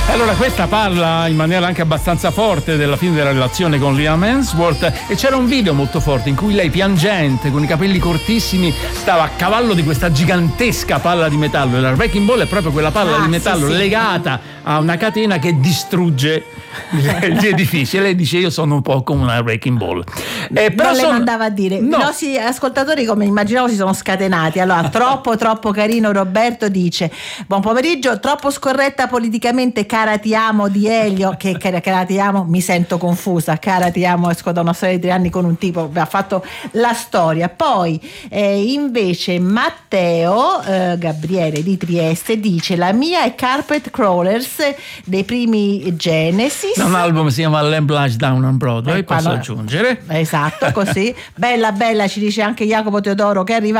Allora, questa parla in maniera anche abbastanza forte della fine della relazione con Liam Hemsworth, e c'era un video molto forte in cui lei, piangente, con i capelli cortissimi, stava a cavallo di questa gigantesca palla di metallo, e la Wrecking Ball è proprio quella palla di metallo legata a una catena che distrugge gli edifici, e lei dice: io sono un po' come una Wrecking Ball. Però le mandava a dire, i nostri ascoltatori, come immaginavo, si sono scatenati. Allora, troppo carino. Roberto dice: buon pomeriggio, troppo scorretta politicamente, cara ti amo di Elio. Che cara ti amo, mi sento confusa. Cara ti amo, esco da una storia di 3 anni con un tipo, ha fatto la storia. Poi invece Matteo Gabriele di Trieste dice: la mia è Carpet Crawlers dei primi Genesis. Un album si chiama Lamb Lies Down on Broadway, posso aggiungere. Esatto, così. Bella, ci dice anche Jacopo Teodoro che arriva